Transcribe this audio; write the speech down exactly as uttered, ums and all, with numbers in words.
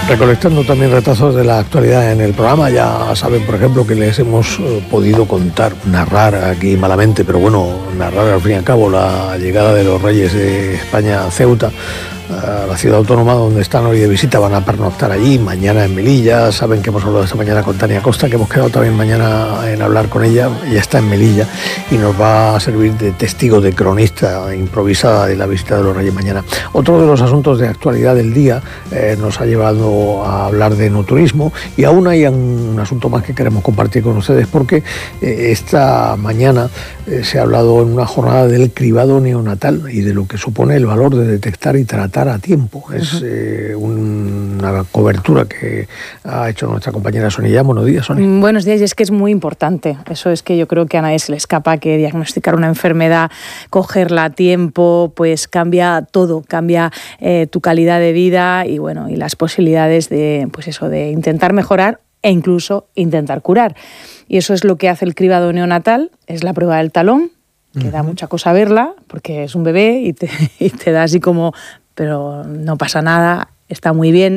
Recolectando también retazos de la actualidad en el programa. Ya saben, por ejemplo, que les hemos eh, podido contar, narrar aquí malamente, pero bueno, narrar al fin y al cabo la llegada de los Reyes de España a Ceuta, a la ciudad autónoma donde están hoy de visita. Van a pernoctar allí, mañana en Melilla. Saben que hemos hablado esta mañana con Tania Costa, que hemos quedado también mañana en hablar con ella. Ella está en Melilla y nos va a servir de testigo, de cronista improvisada de la visita de los Reyes mañana. Otro de los asuntos de actualidad del día eh, nos ha llevado a hablar de no turismo, y aún hay un asunto más que queremos compartir con ustedes, porque eh, esta mañana eh, se ha hablado en una jornada del cribado neonatal y de lo que supone el valor de detectar y tratar a tiempo. Es eh, un, una cobertura que ha hecho nuestra compañera Sonia. Buenos días, Sonia. Buenos días, y es que es muy importante. Eso es que yo creo que a nadie se le escapa, que diagnosticar una enfermedad, cogerla a tiempo, pues cambia todo, cambia eh, tu calidad de vida y bueno, y las posibilidades de, pues eso, de intentar mejorar e incluso intentar curar. Y eso es lo que hace el cribado neonatal, es la prueba del talón, que uh-huh. da mucha cosa verla, porque es un bebé y te, y te da así como, pero no pasa nada, está muy bien.